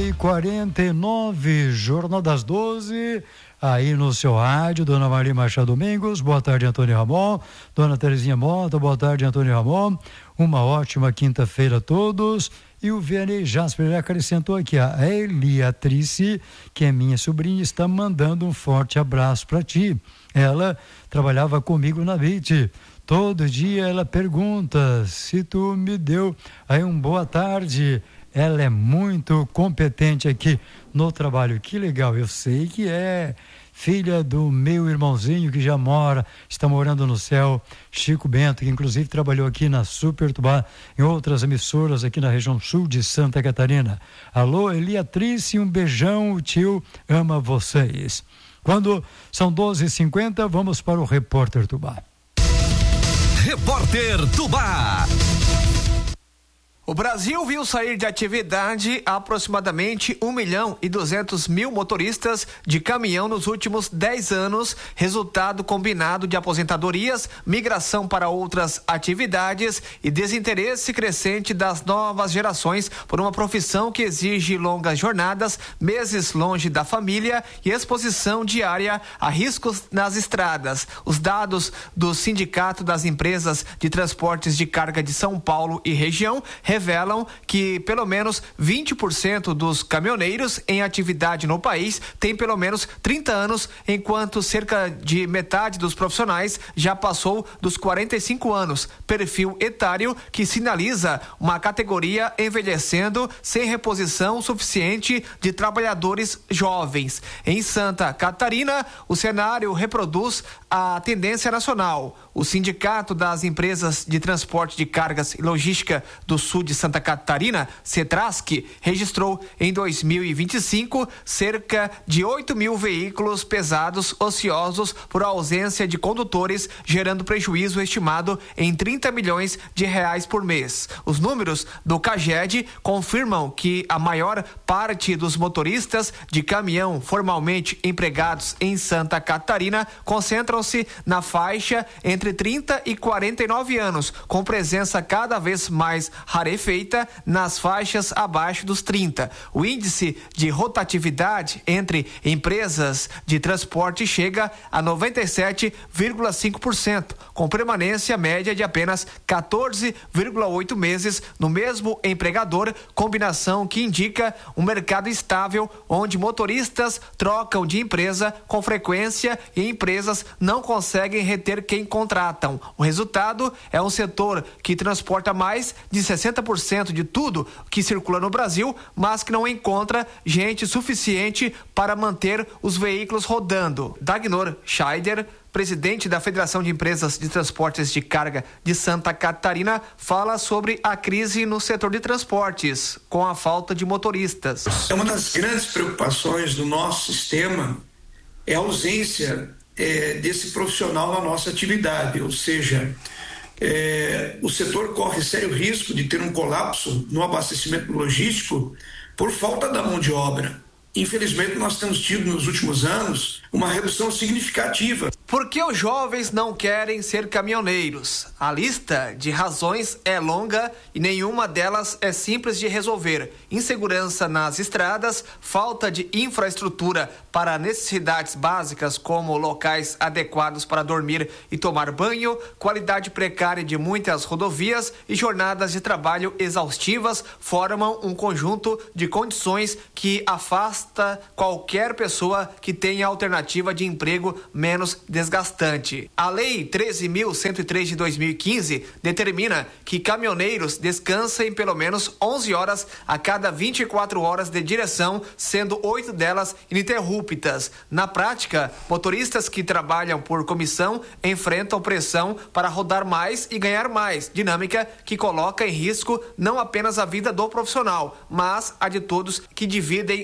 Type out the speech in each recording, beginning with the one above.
9h49, Jornal das 12, aí no seu rádio, Dona Maria Machado Domingos, boa tarde, Antônio Ramon, Dona Terezinha Mota, boa tarde, Antônio Ramon, uma ótima quinta-feira a todos. E o Vianney Jasper acrescentou aqui, a Eliatrice, que é minha sobrinha, está mandando um forte abraço para ti. Ela trabalhava comigo na BIT. Todo dia ela pergunta se tu me deu aí um boa tarde. Ela é muito competente aqui no trabalho. Que legal, eu sei que é filha do meu irmãozinho que já está morando no céu, Chico Bento, que inclusive trabalhou aqui na Super Tubá, em outras emissoras aqui na região sul de Santa Catarina. Alô, Eliatrice, um beijão, o tio ama vocês. Quando são 12h50, vamos para o Repórter Tubá. Repórter Tubá. O Brasil viu sair de atividade aproximadamente 1.200.000 motoristas de caminhão nos últimos 10 anos, resultado combinado de aposentadorias, migração para outras atividades e desinteresse crescente das novas gerações por uma profissão que exige longas jornadas, meses longe da família e exposição diária a riscos nas estradas. Os dados do Sindicato das Empresas de Transportes de Carga de São Paulo e região revelam que pelo menos 20% dos caminhoneiros em atividade no país têm pelo menos 30 anos, enquanto cerca de metade dos profissionais já passou dos 45 anos, perfil etário que sinaliza uma categoria envelhecendo sem reposição suficiente de trabalhadores jovens. Em Santa Catarina, o cenário reproduz a tendência nacional. O Sindicato das Empresas de Transporte de Cargas e Logística do Sul de Santa Catarina, Cetrasc, registrou em 2025 cerca de 8.000 veículos pesados ociosos por ausência de condutores, gerando prejuízo estimado em 30 milhões de reais por mês. Os números do CAGED confirmam que a maior parte dos motoristas de caminhão formalmente empregados em Santa Catarina concentram-se na faixa entre 30 e 49 anos, com presença cada vez mais rarefeita nas faixas abaixo dos 30. O índice de rotatividade entre empresas de transporte chega a 97,5%, com permanência média de apenas 14,8 meses no mesmo empregador, combinação que indica um mercado estável onde motoristas trocam de empresa com frequência e empresas não conseguem reter quem contratam. O resultado é um setor que transporta mais de 60% de tudo que circula no Brasil, mas que não encontra gente suficiente para manter os veículos rodando. Dagnor Scheider, presidente da Federação de Empresas de Transportes de Carga de Santa Catarina, fala sobre a crise no setor de transportes, com a falta de motoristas. É uma das grandes preocupações do nosso sistema, é a ausência desse profissional na nossa atividade, ou seja, o setor corre sério risco de ter um colapso no abastecimento logístico por falta da mão de obra. Infelizmente, nós temos tido nos últimos anos uma redução significativa. Por que os jovens não querem ser caminhoneiros? A lista de razões é longa e nenhuma delas é simples de resolver. Insegurança nas estradas, falta de infraestrutura para necessidades básicas como locais adequados para dormir e tomar banho, qualidade precária de muitas rodovias e jornadas de trabalho exaustivas formam um conjunto de condições que afasta qualquer pessoa que tenha alternativa de emprego menos desgastante. A Lei 13.103 de 2015 determina que caminhoneiros descansem pelo menos 11 horas a cada 24 horas de direção, sendo 8 delas ininterruptas. Na prática, motoristas que trabalham por comissão enfrentam pressão para rodar mais e ganhar mais, dinâmica que coloca em risco não apenas a vida do profissional, mas a de todos que dividem a estrada.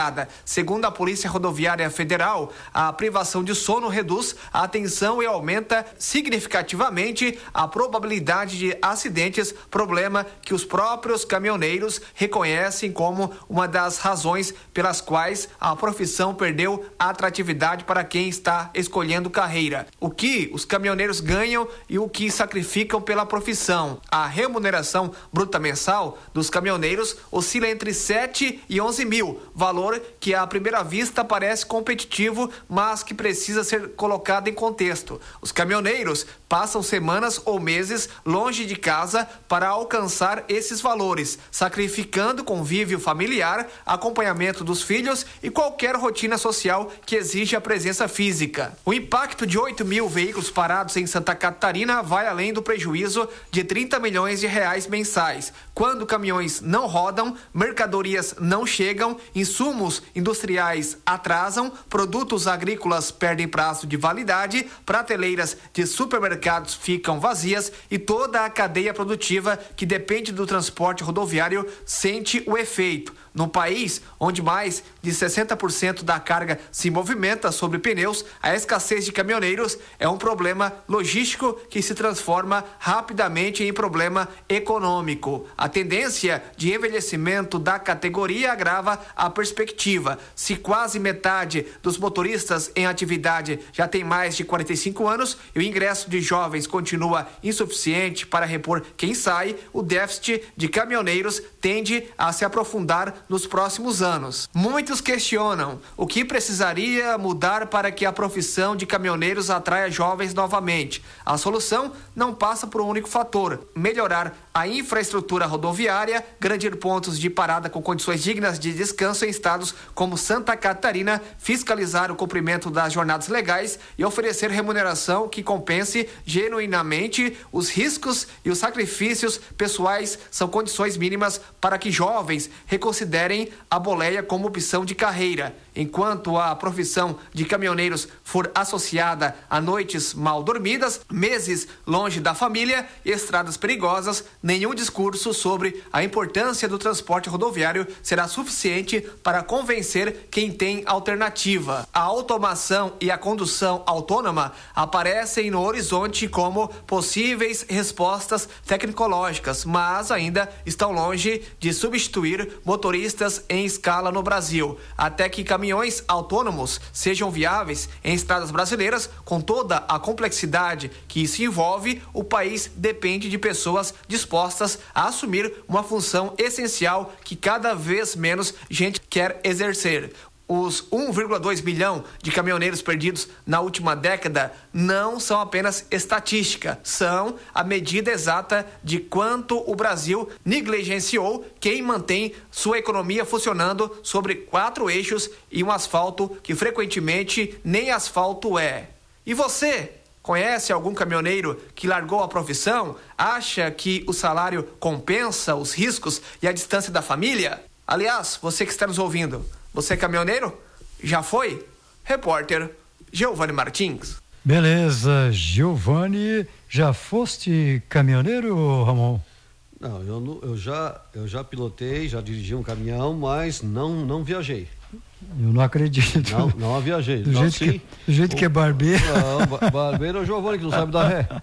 estrada. Segundo a Polícia Rodoviária Federal, a privação de sono reduz a atenção e aumenta significativamente a probabilidade de acidentes, problema que os próprios caminhoneiros reconhecem como uma das razões pelas quais a profissão perdeu a atratividade para quem está escolhendo carreira. O que os caminhoneiros ganham e o que sacrificam pela profissão. A remuneração bruta mensal dos caminhoneiros oscila entre 7 e 11 mil, valor que à primeira vista parece competitivo, mas que precisa ser colocado em contexto. Os caminhoneiros passam semanas ou meses longe de casa para alcançar esses valores, sacrificando convívio familiar, acompanhamento dos filhos e qualquer rotina social que exige a presença física. O impacto de 8 mil veículos parados em Santa Catarina vai além do prejuízo de 30 milhões de reais mensais. Quando caminhões não rodam, mercadorias não chegam, insumos industriais atrasam, produtos agrícolas perdem prazo de validade, prateleiras de supermercados ficam vazias e toda a cadeia produtiva que depende do transporte rodoviário sente o efeito. No país, onde mais de 60% da carga se movimenta sobre pneus, a escassez de caminhoneiros é um problema logístico que se transforma rapidamente em problema econômico. A tendência de envelhecimento da categoria agrava a perspectiva. Se quase metade dos motoristas em atividade já tem mais de 45 anos e o ingresso de jovens continua insuficiente para repor quem sai, o déficit de caminhoneiros tende a se aprofundar nos próximos anos. Muitos questionam o que precisaria mudar para que a profissão de caminhoneiros atraia jovens novamente. A solução não passa por um único fator: melhorar a infraestrutura rodoviária, garantir pontos de parada com condições dignas de descanso em estados como Santa Catarina, fiscalizar o cumprimento das jornadas legais e oferecer remuneração que compense genuinamente os riscos e os sacrifícios pessoais. São condições mínimas para que jovens reconsiderem a boleia como opção de carreira. Enquanto a profissão de caminhoneiros for associada a noites mal dormidas, meses longe da família e estradas perigosas, nenhum discurso sobre a importância do transporte rodoviário será suficiente para convencer quem tem alternativa. A automação e a condução autônoma aparecem no horizonte como possíveis respostas tecnológicas, mas ainda estão longe de substituir motoristas em escala no Brasil. Até que caminhões autônomos sejam viáveis em estradas brasileiras, com toda a complexidade que isso envolve, o país depende de pessoas dispostas a assumir uma função essencial que cada vez menos gente quer exercer. Os 1,2 milhão de caminhoneiros perdidos na última década não são apenas estatística, são a medida exata de quanto o Brasil negligenciou quem mantém sua economia funcionando sobre 4 eixos e um asfalto que frequentemente nem asfalto é. E você? Conhece algum caminhoneiro que largou a profissão? Acha que o salário compensa os riscos e a distância da família? Aliás, você que está nos ouvindo, você é caminhoneiro? Já foi? Repórter Giovanni Martins. Beleza, Giovanni, já foste caminhoneiro, Ramon? Não, eu já pilotei, já dirigi um caminhão, mas não viajei. Eu não acredito. Não viajei. Do jeito que é barbeiro. Não, barbeiro é o Giovanni, que não sabe dar ré.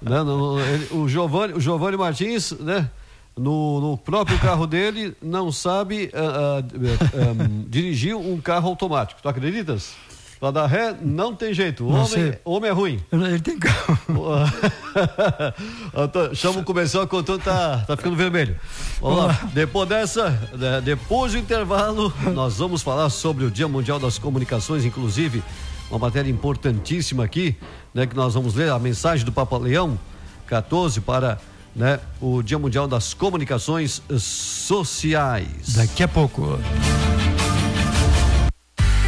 O Giovanni Martins, né? No próprio carro dele, não sabe dirigir um carro automático. Tu acreditas? Pra dar ré, não tem jeito. Homem é ruim. Ele tem carro. Chama o comercial que o Antônio tá ficando vermelho. Vamos lá. Depois do intervalo, nós vamos falar sobre o Dia Mundial das Comunicações, inclusive uma matéria importantíssima aqui, né? Que nós vamos ler a mensagem do Papa Leão 14 para, né, o Dia Mundial das Comunicações Sociais. Daqui a pouco.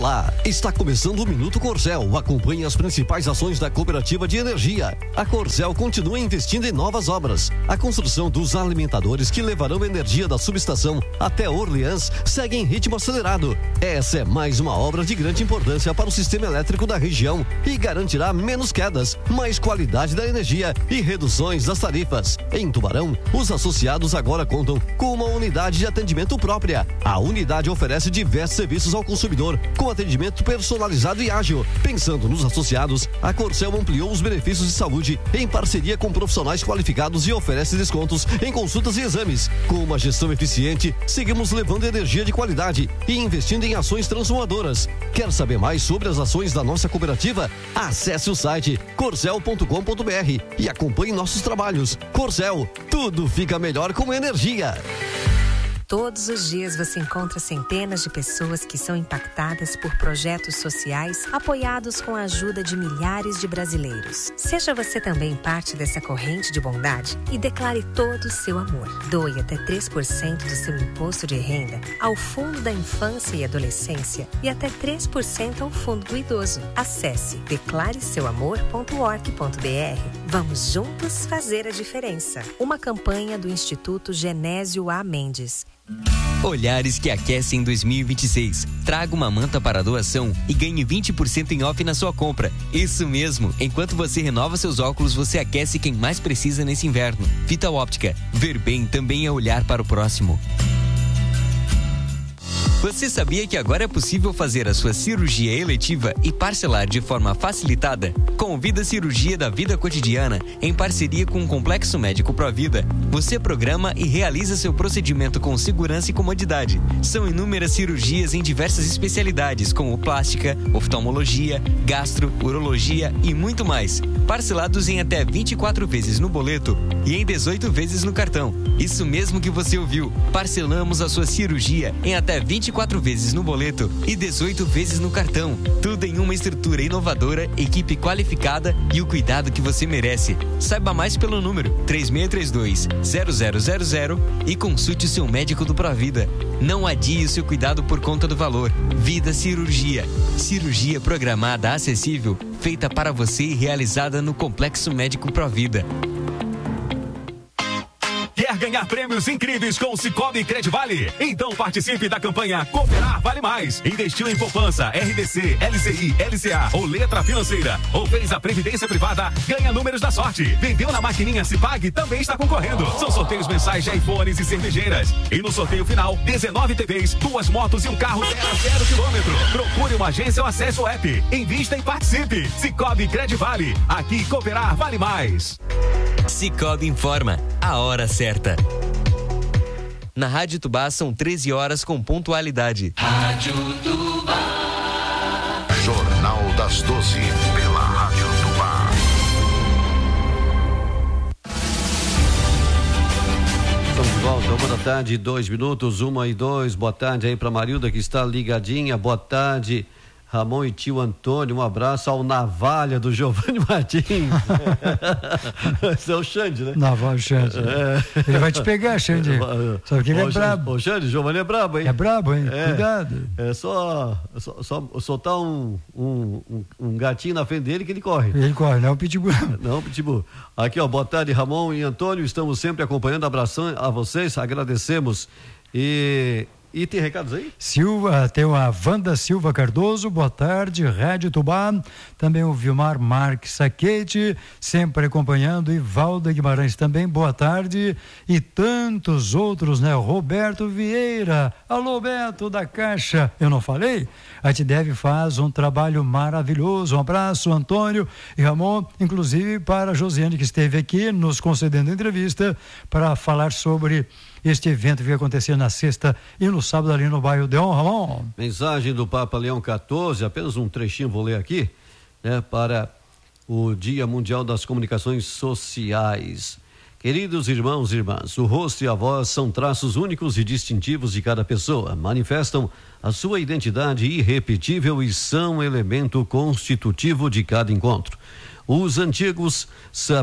Olá, está começando o Minuto Corcel. Acompanhe as principais ações da Cooperativa de Energia. A Corcel continua investindo em novas obras. A construção dos alimentadores que levarão energia da subestação até Orleans segue em ritmo acelerado. Essa é mais uma obra de grande importância para o sistema elétrico da região e garantirá menos quedas, mais qualidade da energia e reduções das tarifas. Em Tubarão, os associados agora contam com uma unidade de atendimento própria. A unidade oferece diversos serviços ao consumidor, com atendimento personalizado e ágil. Pensando nos associados, a Corcel ampliou os benefícios de saúde em parceria com profissionais qualificados e oferece descontos em consultas e exames. Com uma gestão eficiente, seguimos levando energia de qualidade e investindo em ações transformadoras. Quer saber mais sobre as ações da nossa cooperativa? Acesse o site corcel.com.br e acompanhe nossos trabalhos. Corcel, tudo fica melhor com energia. Todos os dias você encontra centenas de pessoas que são impactadas por projetos sociais apoiados com a ajuda de milhares de brasileiros. Seja você também parte dessa corrente de bondade e declare todo o seu amor. Doe até 3% do seu imposto de renda ao Fundo da Infância e Adolescência e até 3% ao Fundo do Idoso. Acesse declareseuamor.org.br. Vamos juntos fazer a diferença. Uma campanha do Instituto Genésio A. Mendes. Olhares que aquecem 2026. Traga uma manta para doação e ganhe 20% em off na sua compra. Isso mesmo, enquanto você renova seus óculos, você aquece quem mais precisa nesse inverno. Fita óptica. Ver bem também é olhar para o próximo. Você sabia que agora é possível fazer a sua cirurgia eletiva e parcelar de forma facilitada? Com o Vida Cirurgia da Vida Cotidiana, em parceria com o Complexo Médico Provida, você programa e realiza seu procedimento com segurança e comodidade. São inúmeras cirurgias em diversas especialidades, como plástica, oftalmologia, gastro, urologia e muito mais. Parcelados em até 24 vezes no boleto e em 18 vezes no cartão. Isso mesmo que você ouviu. Parcelamos a sua cirurgia em até 24 vezes no boleto e 18 vezes no cartão. Tudo em uma estrutura inovadora, equipe qualificada e o cuidado que você merece. Saiba mais pelo número 3632-0000 e consulte o seu médico do Provida. Não adie o seu cuidado por conta do valor. Vida Cirurgia. Cirurgia programada, acessível, feita para você e realizada no Complexo Médico Provida. Quer ganhar prêmios incríveis com o Sicoob Credivale? Então participe da campanha Cooperar Vale Mais. Investiu em poupança, RDC, LCI, LCA ou letra financeira, ou fez a previdência privada, ganha números da sorte. Vendeu na maquininha Cipag, também está concorrendo. São sorteios mensais de iPhones e cervejeiras. E no sorteio final, 19 TVs, 2 motos e um carro 0 quilômetro. Procure uma agência ou acesse o app. Invista e participe. Sicoob Credivale. Aqui Cooperar Vale Mais. Sicoob informa a hora certa. Na Rádio Tubá são 13 horas com pontualidade. Rádio Tubá. Jornal das 12 pela Rádio Tubá. Estamos de volta, 1h02, 1h02. Boa tarde aí para Marilda que está ligadinha. Boa tarde, Ramon e tio Antônio, um abraço ao Navalha do Giovanni Martins. Esse é o Xande, né? Navalha, Xande. Ele vai te pegar, Xande. Só que ele é brabo. O Xande, Giovanni é brabo, hein? É brabo, hein? Cuidado. É só soltar um gatinho na frente dele que ele corre. Ele corre, não é um pitbull. Não, um pitbull. Aqui, ó, boa tarde, Ramon e Antônio, estamos sempre acompanhando, abração a vocês, agradecemos. E tem recados aí? Tem a Wanda Silva Cardoso, boa tarde, Rádio Tubá, também o Vilmar Marques Saquete, sempre acompanhando, e Valda Guimarães também, boa tarde, e tantos outros, né? Roberto Vieira, alô Beto da Caixa, eu não falei? A Tideve faz um trabalho maravilhoso, um abraço, Antônio e Ramon, inclusive para a Josiane que esteve aqui nos concedendo entrevista para falar sobre este evento que vai acontecer na sexta e no sábado ali no bairro Deon, Ramon. Mensagem do Papa Leão XIV, apenas um trechinho, vou ler aqui, né, para o Dia Mundial das Comunicações Sociais. Queridos irmãos e irmãs, o rosto e a voz são traços únicos e distintivos de cada pessoa, manifestam a sua identidade irrepetível e são elemento constitutivo de cada encontro. Os antigos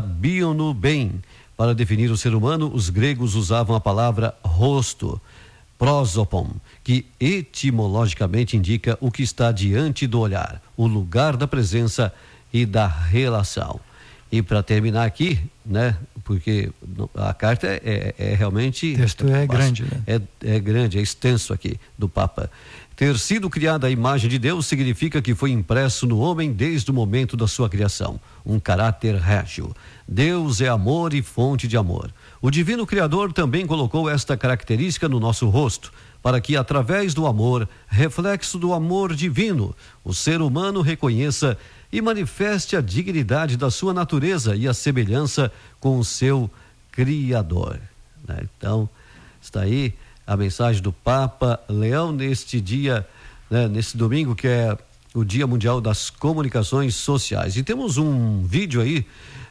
sabiam-no bem. Para definir o ser humano, os gregos usavam a palavra rosto. prosopon, que etimologicamente indica o que está diante do olhar, o lugar da presença e da relação. E para terminar aqui, né, porque a carta é realmente... O texto é grande, né? É grande, é extenso aqui, do Papa. Ter sido criada a imagem de Deus significa que foi impresso no homem desde o momento da sua criação, um caráter régio. Deus é amor e fonte de amor. O Divino Criador também colocou esta característica no nosso rosto, para que, através do amor, reflexo do amor divino, o ser humano reconheça e manifeste a dignidade da sua natureza e a semelhança com o seu Criador. Né? Então, está aí a mensagem do Papa Leão neste dia, né, nesse domingo, que é o Dia Mundial das Comunicações Sociais. E temos um vídeo aí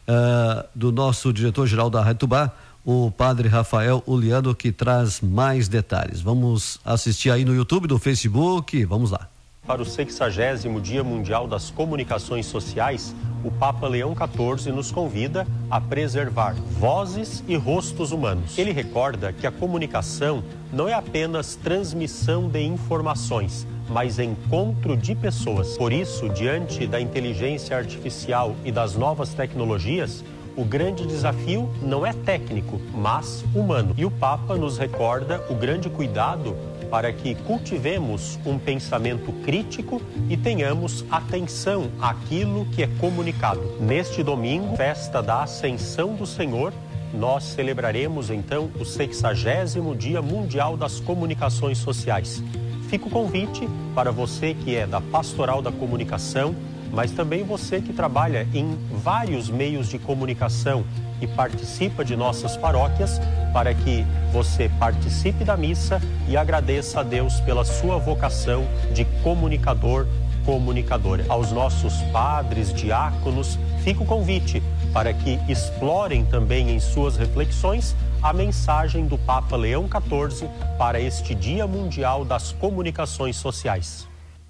do nosso diretor-geral da Rádio Tubá, o padre Rafael Uliano, que traz mais detalhes. Vamos assistir aí no YouTube, no Facebook, vamos lá. Para o 60º Dia Mundial das Comunicações Sociais, o Papa Leão XIV nos convida a preservar vozes e rostos humanos. Ele recorda que a comunicação não é apenas transmissão de informações, mas encontro de pessoas. Por isso, diante da inteligência artificial e das novas tecnologias, o grande desafio não é técnico, mas humano. E o Papa nos recorda o grande cuidado para que cultivemos um pensamento crítico e tenhamos atenção àquilo que é comunicado. Neste domingo, festa da Ascensão do Senhor, nós celebraremos então o 60º Dia Mundial das Comunicações Sociais. Fica o convite para você que é da Pastoral da Comunicação, mas também você que trabalha em vários meios de comunicação e participa de nossas paróquias, para que você participe da missa e agradeça a Deus pela sua vocação de comunicador, comunicadora. Aos nossos padres, diáconos, fica o convite para que explorem também em suas reflexões a mensagem do Papa Leão XIV para este Dia Mundial das Comunicações Sociais.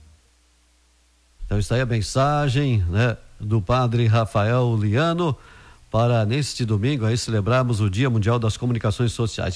Então está aí a mensagem, né, do padre Rafael Uliano para neste domingo aí celebrarmos o Dia Mundial das Comunicações Sociais.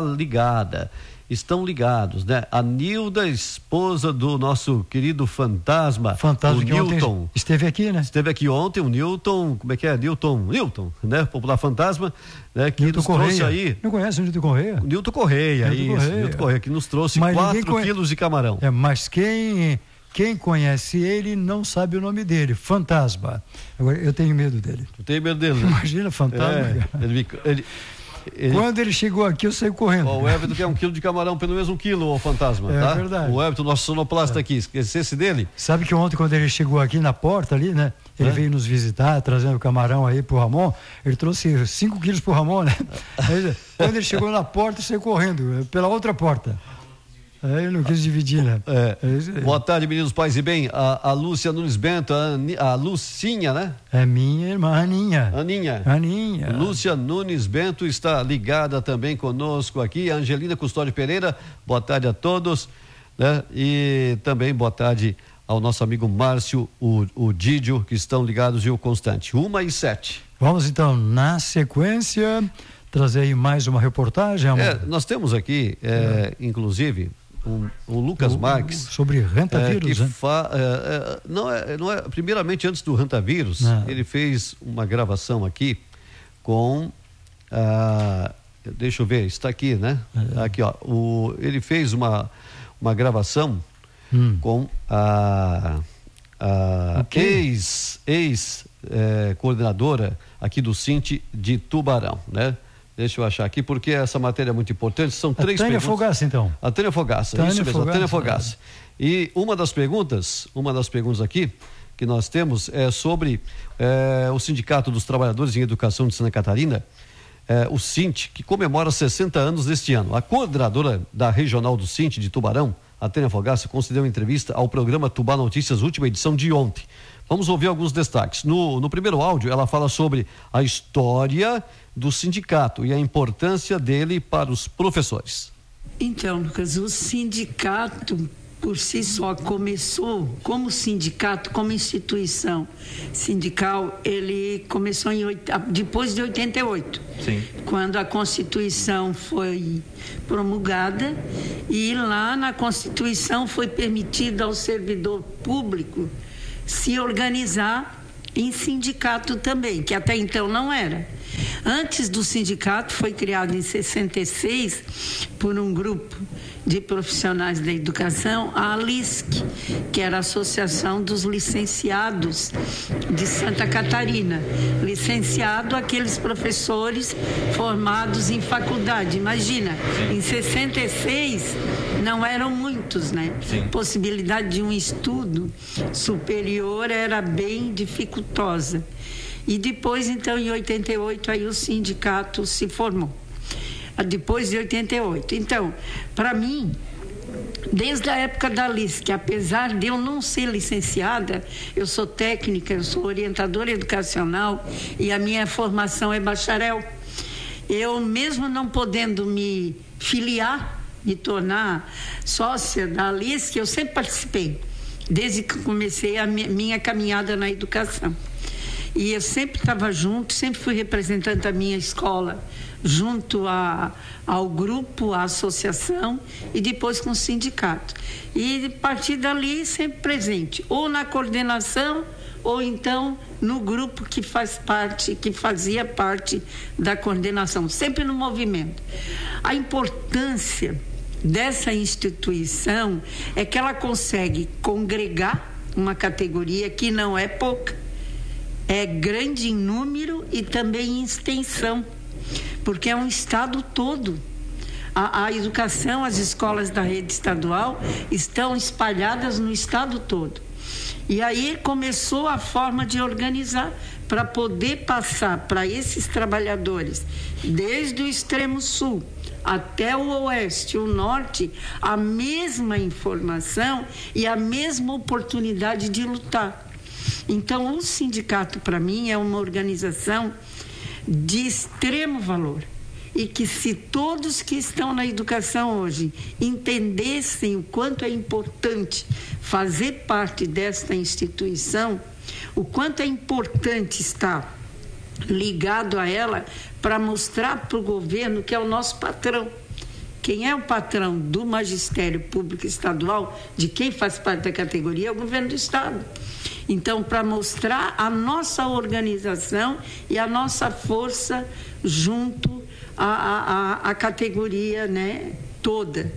Estão ligados, né? A Nilda, esposa do nosso querido fantasma o Newton. Esteve aqui, né? Esteve aqui ontem, o Newton, como é que é? Newton, né? Popular fantasma, né? Que Newton nos Correia. trouxe aí. Não conhece o Newton Correia? Newton Correia, Newton Correia, que nos trouxe 4 quilos de camarão. Mas quem conhece ele não sabe o nome dele, Fantasma. Agora, eu tenho medo dele. Tu tem medo dele? Né? Imagina, Fantasma. Quando ele chegou aqui, eu saí correndo. O Everton quer 1 quilo de camarão, pelo menos 1 quilo, o Fantasma, tá? É verdade. O Everton, nosso sonoplasta aqui, esquecesse dele? Sabe que ontem, quando ele chegou aqui na porta ali, né? Ele veio nos visitar, trazendo camarão aí pro Ramon. Ele trouxe 5 quilos pro Ramon, né? Quando ele chegou na porta, eu saí correndo, pela outra porta. Ele não quis dividir, né? Boa tarde, meninos, pais e bem. A Lúcia Nunes Bento, a Lucinha, né? É minha irmã, Aninha. Aninha. Lúcia Nunes Bento está ligada também conosco aqui. A Angelina Custódio Pereira, boa tarde a todos, né? E também boa tarde ao nosso amigo Márcio, o Dídio, que estão ligados, e o Constante. 1h07. Vamos então, na sequência, trazer aí mais uma reportagem, amor. Nós temos aqui, inclusive, o Lucas Marques sobre rentavírus, né? Não é primeiramente, antes do rentavírus, ele fez uma gravação aqui com deixa eu ver, está aqui, né? Aqui, ó, ele fez uma gravação com a ex coordenadora aqui do Sint de Tubarão, né? Deixa eu achar aqui, porque essa matéria é muito importante. São 3 perguntas. Fogaça, então. A Tânia Fogaça, isso mesmo, a Tânia Fogaça. E uma das perguntas aqui que nós temos é sobre o Sindicato dos Trabalhadores em Educação de Santa Catarina, o Sint, que comemora 60 anos deste ano. A coordenadora da regional do Sint de Tubarão, a Tânia Fogaça, concedeu uma entrevista ao programa Tubá Notícias, última edição de ontem. Vamos ouvir alguns destaques. No primeiro áudio, ela fala sobre a história do sindicato e a importância dele para os professores. Então, Lucas, o sindicato por si só, começou como sindicato, como instituição sindical, ele começou depois de 88. Sim. Quando a Constituição foi promulgada, e lá na Constituição foi permitido ao servidor público se organizar em sindicato também, que até então não era. Antes do sindicato, foi criado em 66 por um grupo de profissionais da educação, a ALISC, que era a Associação dos Licenciados de Santa Catarina. Licenciado, aqueles professores formados em faculdade. Imagina, em 66 não eram muitos, né? Sim. Possibilidade de um estudo superior era bem dificultosa. E depois, então, em 88, aí o sindicato se formou. Depois de 88. Então, para mim, desde a época da LISC, apesar de eu não ser licenciada, eu sou técnica, eu sou orientadora educacional e a minha formação é bacharel. Eu, mesmo não podendo me filiar, me tornar sócia da LISC, eu sempre participei, desde que comecei a minha caminhada na educação. E eu sempre estava junto, sempre fui representante da minha escola, junto ao grupo, à associação e depois com o sindicato. E a partir dali sempre presente, ou na coordenação, ou então no grupo que fazia parte da coordenação, sempre no movimento. A importância dessa instituição é que ela consegue congregar uma categoria que não é pouca, é grande em número e também em extensão, porque é um estado todo. A educação, as escolas da rede estadual estão espalhadas no estado todo. E aí começou a forma de organizar para poder passar para esses trabalhadores, desde o extremo sul até o oeste, o norte, a mesma informação e a mesma oportunidade de lutar. Então, o sindicato, para mim, é uma organização de extremo valor. E que se todos que estão na educação hoje entendessem o quanto é importante fazer parte desta instituição, o quanto é importante estar ligado a ela para mostrar para o governo que é o nosso patrão. Quem é o patrão do magistério público estadual, de quem faz parte da categoria, é o governo do estado. Então, para mostrar a nossa organização e a nossa força junto à categoria, né, toda.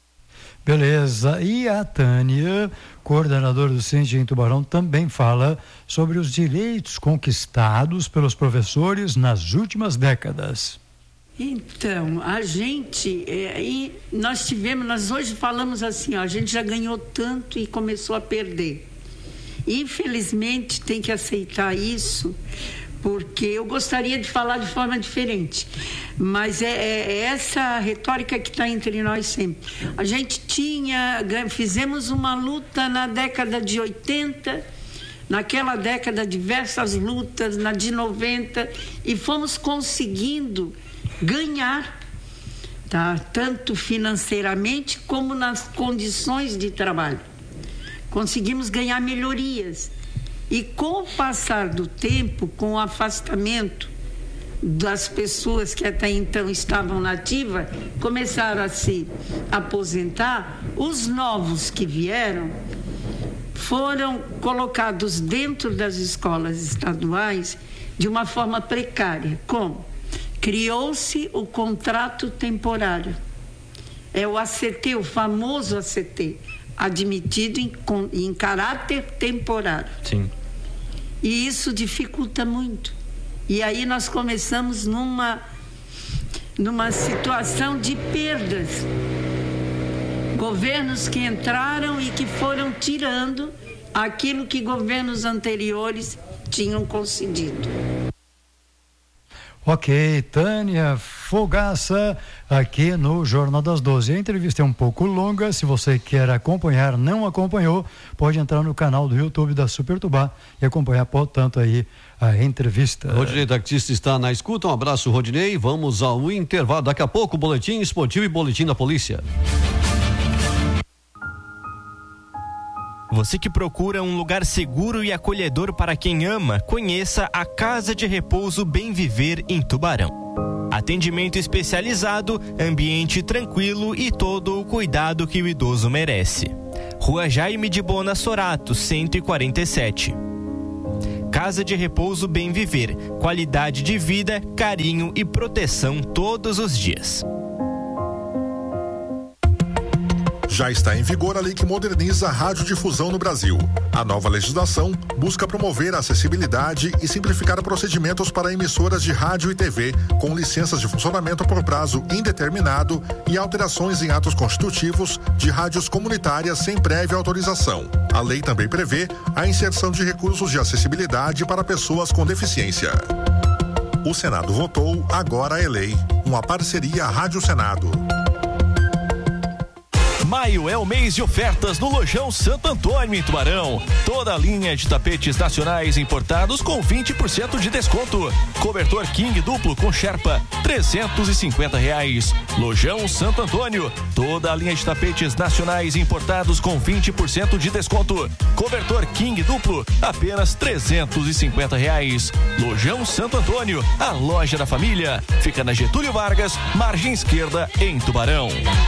Beleza. E a Tânia, coordenadora do Sindi em Tubarão, também fala sobre os direitos conquistados pelos professores nas últimas décadas. Então, a gente, nós hoje falamos assim, ó, a gente já ganhou tanto e começou a perder. Infelizmente, tem que aceitar isso, porque eu gostaria de falar de forma diferente, mas é essa retórica que está entre nós sempre. A gente fizemos uma luta na década de 80, naquela década diversas lutas, na de 90, e fomos conseguindo ganhar, tá? Tanto financeiramente como nas condições de trabalho. Conseguimos ganhar melhorias. E com o passar do tempo, com o afastamento das pessoas que até então estavam na ativa, começaram a se aposentar, os novos que vieram foram colocados dentro das escolas estaduais de uma forma precária. Como? Criou-se o contrato temporário. É o ACT, o famoso ACT, admitido em caráter temporário. Sim. E isso dificulta muito. E aí nós começamos numa situação de perdas. Governos que entraram e que foram tirando aquilo que governos anteriores tinham concedido. Ok, Tânia Fogaça, aqui no Jornal das 12. A entrevista é um pouco longa, se você quer acompanhar, não acompanhou, pode entrar no canal do YouTube da Super Tubá e acompanhar, portanto, aí a entrevista. Rodinei Taxista está na escuta, um abraço, Rodinei, vamos ao intervalo, daqui a pouco, boletim esportivo e boletim da polícia. Você que procura um lugar seguro e acolhedor para quem ama, conheça a Casa de Repouso Bem Viver em Tubarão. Atendimento especializado, ambiente tranquilo e todo o cuidado que o idoso merece. Rua Jaime de Bona Sorato, 147. Casa de Repouso Bem Viver. Qualidade de vida, carinho e proteção todos os dias. Já está em vigor a lei que moderniza a radiodifusão no Brasil. A nova legislação busca promover a acessibilidade e simplificar procedimentos para emissoras de rádio e TV, com licenças de funcionamento por prazo indeterminado e alterações em atos constitutivos de rádios comunitárias sem prévia autorização. A lei também prevê a inserção de recursos de acessibilidade para pessoas com deficiência. O Senado votou, agora é lei. Uma parceria Rádio Senado. Maio é o mês de ofertas no Lojão Santo Antônio em Tubarão. Toda a linha de tapetes nacionais importados com 20% de desconto. Cobertor King duplo com Sherpa, R$350. Lojão Santo Antônio. Toda a linha de tapetes nacionais importados com 20% de desconto. Cobertor King duplo, apenas R$350. Lojão Santo Antônio, a loja da família. Fica na Getúlio Vargas, margem esquerda, em Tubarão.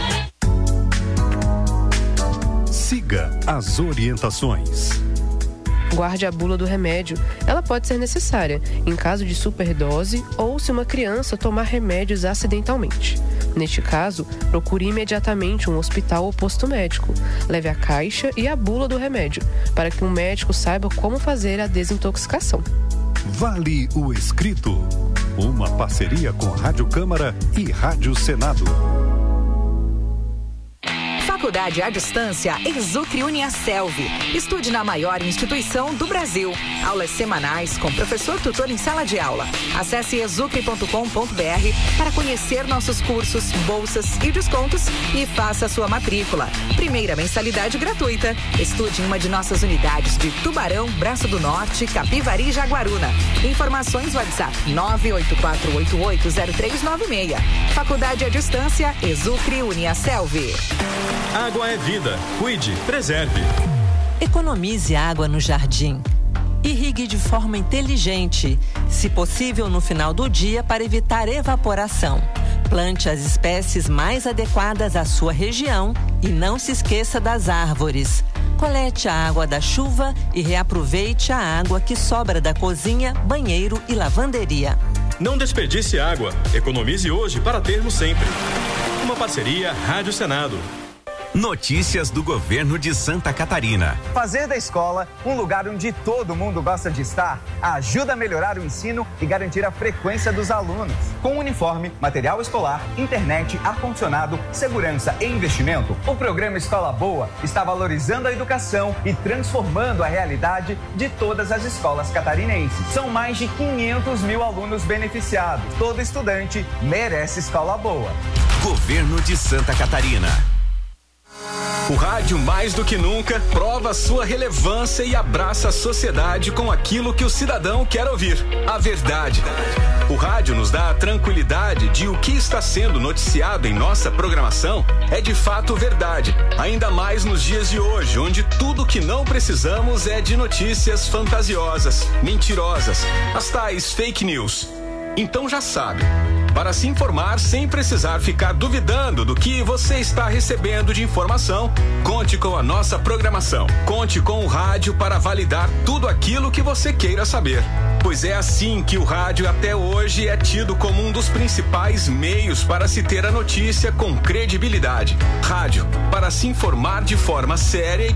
Siga as orientações. Guarde a bula do remédio. Ela pode ser necessária em caso de superdose ou se uma criança tomar remédios acidentalmente. Neste caso, procure imediatamente um hospital ou posto médico. Leve a caixa e a bula do remédio, para que um médico saiba como fazer a desintoxicação. Vale o Escrito. Uma parceria com Rádio Câmara e Rádio Senado. Faculdade à distância Exucre Uniaselv. Estude na maior instituição do Brasil. Aulas semanais com professor tutor em sala de aula. Acesse exucre.com.br para conhecer nossos cursos, bolsas e descontos e faça sua matrícula. Primeira mensalidade gratuita. Estude em uma de nossas unidades de Tubarão, Braço do Norte, Capivari e Jaguaruna. Informações WhatsApp 984880396. Faculdade à distância Exucre Uniaselv. Água é vida. Cuide, preserve. Economize água no jardim. Irrigue de forma inteligente, se possível no final do dia para evitar evaporação. Plante as espécies mais adequadas à sua região e não se esqueça das árvores. Colete a água da chuva e reaproveite a água que sobra da cozinha, banheiro e lavanderia. Não desperdice água. Economize hoje para termos sempre. Uma parceria Rádio Senado. Notícias do governo de Santa Catarina. Fazer da escola um lugar onde todo mundo gosta de estar ajuda a melhorar o ensino e garantir a frequência dos alunos. Com uniforme, material escolar, internet, ar-condicionado, segurança e investimento, o programa Escola Boa está valorizando a educação e transformando a realidade de todas as escolas catarinenses. São mais de 500 mil alunos beneficiados. Todo estudante merece escola boa. Governo de Santa Catarina. O rádio, mais do que nunca, prova sua relevância e abraça a sociedade com aquilo que o cidadão quer ouvir: a verdade. O rádio nos dá a tranquilidade de o que está sendo noticiado em nossa programação é de fato verdade, ainda mais nos dias de hoje, onde tudo que não precisamos é de notícias fantasiosas, mentirosas, as tais fake news. Então já sabe, para se informar sem precisar ficar duvidando do que você está recebendo de informação, conte com a nossa programação. Conte com o rádio para validar tudo aquilo que você queira saber. Pois é assim que o rádio até hoje é tido como um dos principais meios para se ter a notícia com credibilidade. Rádio, para se informar de forma séria e